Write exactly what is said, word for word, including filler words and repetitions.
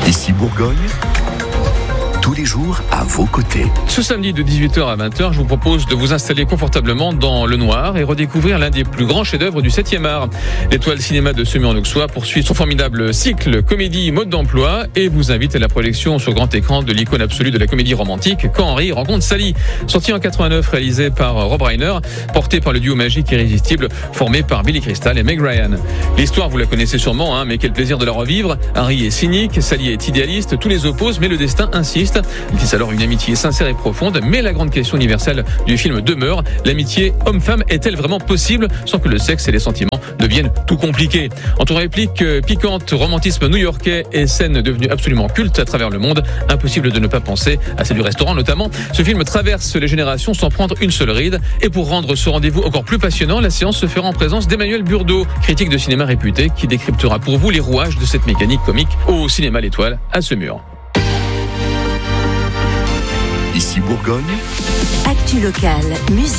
Ici Bourgogne, tous les jours à vos côtés. Ce samedi de dix-huit heures à vingt heures, je vous propose de vous installer confortablement dans le noir et redécouvrir l'un des plus grands chefs-d'œuvre du septième art. L'étoile cinéma de Semur-en-Auxois poursuit son formidable cycle comédie mode d'emploi et vous invite à la projection sur grand écran de l'icône absolue de la comédie romantique, Quand Henri rencontre Sally. Sorti en quatre-vingt-neuf, réalisé par Rob Reiner, porté par le duo magique irrésistible formé par Billy Crystal et Meg Ryan. L'histoire, vous la connaissez sûrement, hein, mais quel plaisir de la revivre. Henri est cynique, Sally est idéaliste, tous les opposent, mais le destin insiste. Il tisse alors une amitié sincère et profonde, mais la grande question universelle du film demeure, l'amitié homme-femme est-elle vraiment possible sans que le sexe et les sentiments deviennent tout compliqués? Entre répliques piquantes, romantisme new-yorkais et scènes devenues absolument cultes à travers le monde, impossible de ne pas penser à celle du restaurant notamment. Ce film traverse les générations sans prendre une seule ride, et pour rendre ce rendez-vous encore plus passionnant, la séance se fera en présence d'Emmanuel Burdeau, critique de cinéma réputé, qui décryptera pour vous les rouages de cette mécanique comique au cinéma L'Étoile à Semur. Ici Bourgogne. Actu locale, musique.